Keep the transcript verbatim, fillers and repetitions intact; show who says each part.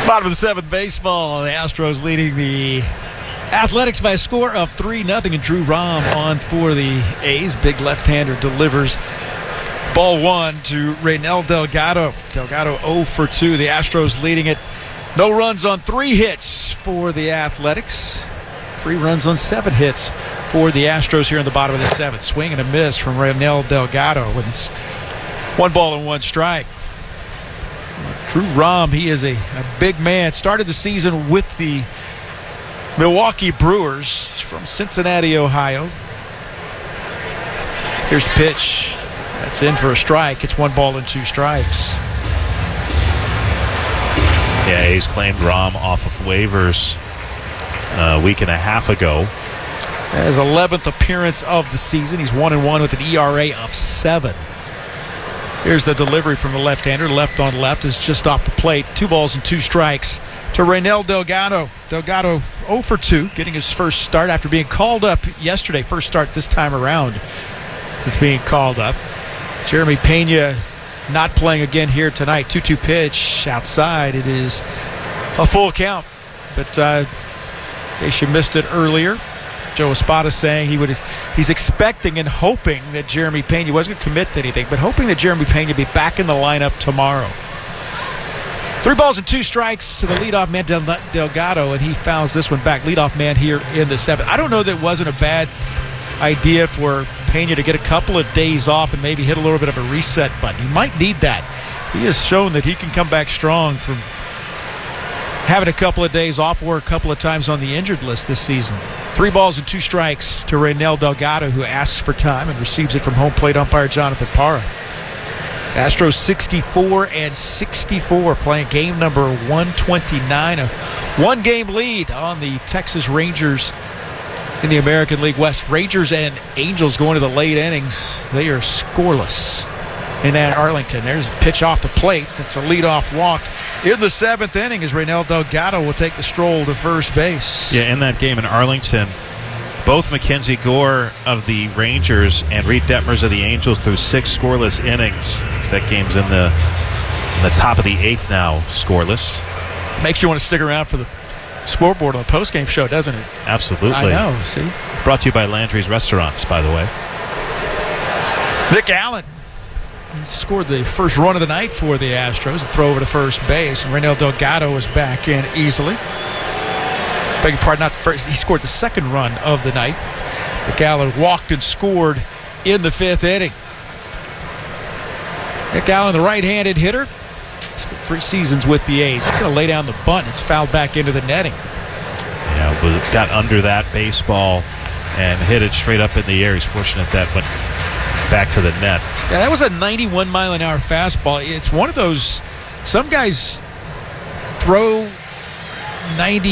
Speaker 1: Bottom of the seventh, baseball. The Astros leading the Athletics by a score of three nothing, and Drew Rom on for the A's. Big left-hander delivers ball one to Reynel Delgado. Delgado oh for two. The Astros leading it. No runs on three hits for the Athletics. Three runs on seven hits for the Astros here in the bottom of the seventh. Swing and a miss from Reynel Delgado. And it's one ball and one strike. Drew Rom, he is a, a big man. Started the season with the Milwaukee Brewers. He's from Cincinnati, Ohio. Here's the pitch. That's in for a strike. It's one ball and two strikes.
Speaker 2: Yeah, A's claimed Rom off of waivers a week and a half ago.
Speaker 1: His eleventh appearance of the season. He's one and one with an E R A of seven. Here's the delivery from the left-hander. Left on left is just off the plate. Two balls and two strikes to Reynel Delgado. Delgado oh for two, getting his first start after being called up yesterday. First start this time around since being called up. Jeremy Pena not playing again here tonight. two two pitch outside. It is a full count. But uh, in case you missed it earlier, Joe Espada saying he would, he's expecting and hoping that Jeremy Pena wasn't going to commit to anything, but hoping that Jeremy Pena be back in the lineup tomorrow. Three balls and two strikes to the leadoff man, Del- Delgado, and he fouls this one back. Leadoff man here in the seventh. I don't know that it wasn't a bad idea for Pena to get a couple of days off and maybe hit a little bit of a reset button. He might need that. He has shown that he can come back strong from having a couple of days off or a couple of times on the injured list this season. Three balls and two strikes to Reynel Delgado, who asks for time and receives it from home plate umpire Jonathan Parra. Astros sixty-four and sixty-four, playing game number one twenty-nine. A one-game lead on the Texas Rangers in the American League West. Rangers and Angels going to the late innings. They are scoreless in Arlington. There's a pitch off the plate. That's a leadoff walk in the seventh inning as Reynel Delgado will take the stroll to first base.
Speaker 2: Yeah, in that game in Arlington, both Mackenzie Gore of the Rangers and Reed Detmers of the Angels threw six scoreless innings. So that game's in the in the top of the eighth now, scoreless.
Speaker 1: Makes you want to stick around for the scoreboard on the postgame show, doesn't it?
Speaker 2: Absolutely.
Speaker 1: I know, see?
Speaker 2: Brought to you by Landry's Restaurants, by the way.
Speaker 1: Nick Allen scored the first run of the night for the Astros. A throw over to first base, and Reynel Delgado is back in easily. Beg your pardon, not the first. He scored the second run of the night. Nick Allen walked and scored in the fifth inning. Nick Allen, the right-handed hitter, spent three seasons with the A's. He's going to lay down the bunt. It's fouled back into the netting.
Speaker 2: Yeah, but got under that baseball and hit it straight up in the air. He's fortunate that went back to the net.
Speaker 1: Yeah, that was a ninety-one mile an hour fastball. It's one of those, some guys throw ninety